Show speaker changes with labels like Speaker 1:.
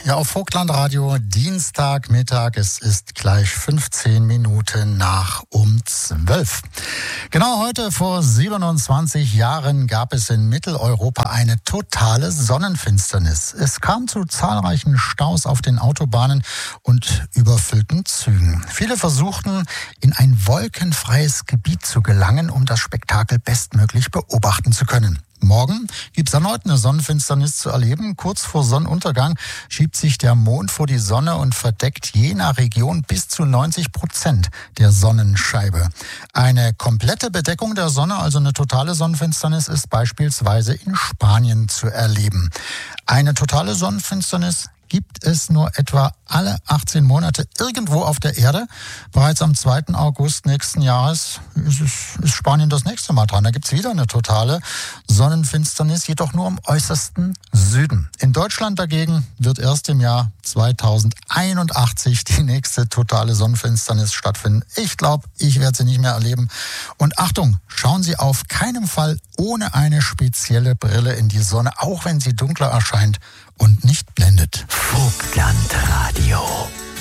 Speaker 1: Ja, auf Vogtlandradio, Dienstagmittag. Es ist gleich 15 Minuten nach um 12. Genau heute vor 27 Jahren gab es in Mitteleuropa eine totale Sonnenfinsternis. Es kam zu zahlreichen Staus auf den Autobahnen und überfüllten Zügen. Viele versuchten, in ein wolkenfreies Gebiet zu gelangen, um das Spektakel bestmöglich beobachten zu können. Morgen gibt es erneut eine Sonnenfinsternis zu erleben. Kurz vor Sonnenuntergang schiebt sich der Mond vor die Sonne und verdeckt je nach Region bis zu 90% der Sonnenscheibe. Eine komplette Bedeckung der Sonne, also eine totale Sonnenfinsternis, ist beispielsweise in Spanien zu erleben. Eine totale Sonnenfinsternis gibt es nur etwa alle 18 Monate irgendwo auf der Erde. Bereits am 2. August nächsten Jahres ist Spanien das nächste Mal dran. Da gibt es wieder eine totale Sonnenfinsternis, jedoch nur im äußersten Süden. In Deutschland dagegen wird erst im Jahr 2081 die nächste totale Sonnenfinsternis stattfinden. Ich glaube, ich werde sie nicht mehr erleben. Und Achtung, schauen Sie auf keinen Fall ohne eine spezielle Brille in die Sonne, auch wenn sie dunkler erscheint und nicht blendet.
Speaker 2: Vogtlandradio.